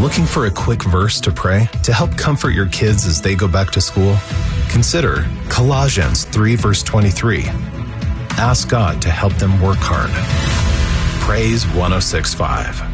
Looking for a quick verse to pray to help comfort your kids as they go back to school? Consider Colossians 3 verse 23. Ask God to help them work hard. Praise 106.5.